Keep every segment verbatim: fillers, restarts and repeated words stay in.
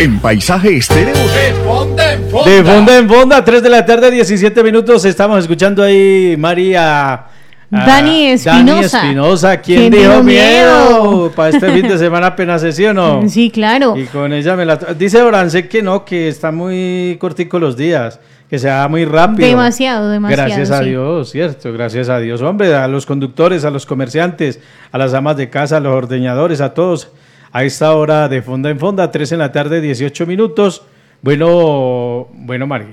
en Paisaje Estéreo. De fonda en fonda. De fonda en fonda, tres de la tarde, diecisiete minutos. Estamos escuchando ahí María. Dani Espinosa. Dani Espinosa, ¿quién, ¿Quién dijo dijo miedo? miedo? Para este fin de semana apenas se, ¿sí o no? Sí, claro. Y con ella me la... Dice Orance que no, que está muy cortico los días, que se va muy rápido. Demasiado, demasiado. Gracias a sí. Dios, cierto, gracias a Dios. Hombre, a los conductores, a los comerciantes, a las amas de casa, a los ordeñadores, a todos. A esta hora de fonda en fonda, tres en la tarde, dieciocho minutos. Bueno, bueno, Mari.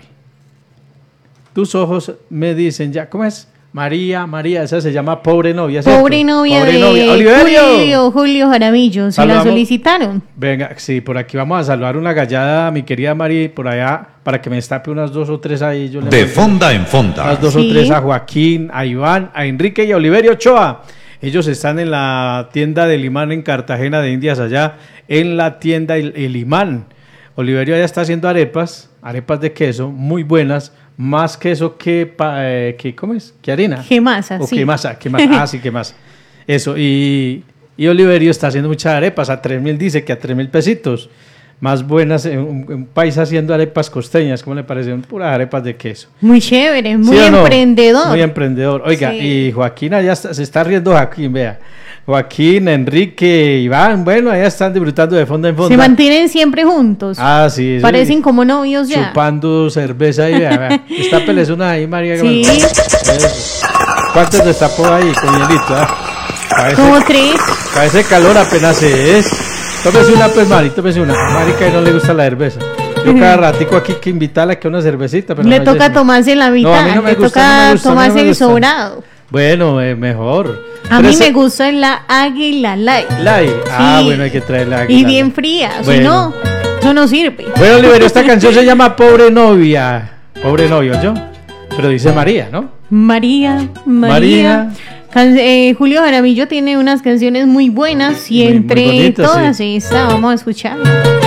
Tus ojos me dicen ya, ¿cómo es? María, María, esa se llama Pobre Novia, ¿cierto? Pobre novia Pobre de novia. ¡Oliverio! Julio, Julio Jaramillo, se Saludamos. la solicitaron. Venga, sí, por aquí vamos a saludar una gallada a mi querida Mari, por allá, para que me destape unas dos o tres ahí. Yo le De mando fonda en fonda. unas dos Sí. o tres a Joaquín, a Iván, a Enrique y a Oliverio Ochoa. Ellos están en la tienda del Imán en Cartagena de Indias, allá en la tienda El, El Imán. Oliverio allá está haciendo arepas, arepas de queso, muy buenas, más queso que, pa, eh, que ¿cómo es? ¿Qué harina? ¿Qué masa? O Sí. qué masa, qué masa, ah, sí, qué masa. Eso, y, y Oliverio está haciendo muchas arepas, a tres mil dice que a tres mil pesitos. Más buenas, en un, un país haciendo arepas costeñas, ¿cómo le parecen? Puras arepas de queso. Muy chévere, muy ¿Sí o no? emprendedor. Muy emprendedor. Oiga, Sí. y Joaquín allá está- se está riendo Joaquín, vea. Joaquín, Enrique, Iván, bueno, allá están disfrutando de fonda en fonda. Se mantienen siempre juntos. Ah, sí. eso- Parecen como novios ya. Chupando cerveza ahí, vea, vea. Destápeles una ahí, María. Sí. Eso. ¿Cuántos destapó ahí con hielito? Ah, parece, Como tres. parece calor apenas es. Tómese una, pues, Mari, tómese una. Marica, no le gusta la cerveza. Yo cada ratico aquí que invitarla que una cervecita. Pero Le no, toca ella- tomarse la mitad. No, a mí no me le gusta, toca no me gusta, a mí no tomarse me el gusta. sobrado. Bueno, eh, mejor. A mí Trece- me gusta la águila light. Light. Ah, Sí. bueno, hay que traerla aquí. Y bien fría. Si Bueno. no, eso no sirve. Bueno, Oliverio, esta canción se llama Pobre Novia. Pobre novio, ¿yo? Pero dice María, ¿no? María, María. María. Can- eh, Julio Jaramillo tiene unas canciones muy buenas y Muy- muy entre bonitas, todas sí. esta vamos a escuchar.